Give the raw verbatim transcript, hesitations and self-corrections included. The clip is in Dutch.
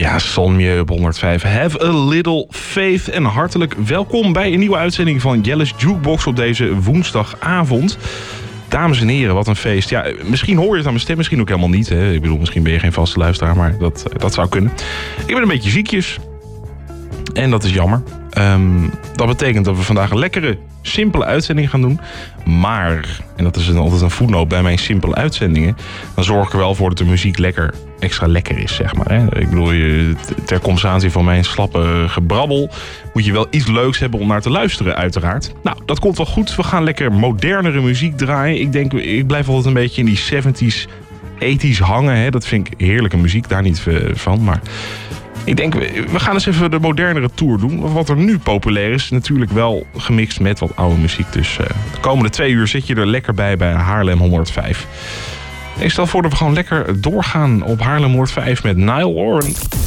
Ja, Sonmieu op honderdvijf. Have a little faith. En hartelijk welkom bij een nieuwe uitzending van Jelle's Jukebox op deze woensdagavond. Dames en heren, wat een feest. Ja, misschien hoor je het aan mijn stem, misschien ook helemaal niet. Hè. Ik bedoel, misschien ben je geen vaste luisteraar, maar dat, dat zou kunnen. Ik ben een beetje ziekjes. En dat is jammer. Um, dat betekent dat we vandaag een lekkere, simpele uitzending gaan doen. Maar, en dat is een, altijd een voetnoot bij mijn simpele uitzendingen, dan zorg ik er wel voor dat de muziek lekker, extra lekker is, zeg maar. Hè. Ik bedoel, je, ter compensatie van mijn slappe gebrabbel moet je wel iets leuks hebben om naar te luisteren, uiteraard. Nou, dat komt wel goed. We gaan lekker modernere muziek draaien. Ik denk, ik blijf altijd een beetje in die zeventies, tachtigs hangen. Hè. Dat vind ik heerlijke muziek, daar niet van, maar ik denk, we gaan eens even de modernere tour doen. Wat er nu populair is, natuurlijk wel gemixt met wat oude muziek. Dus uh, de komende twee uur zit je er lekker bij bij Haarlem honderdvijf. Ik stel voor dat we gewoon lekker doorgaan op Haarlem honderdvijf met Niall Horan.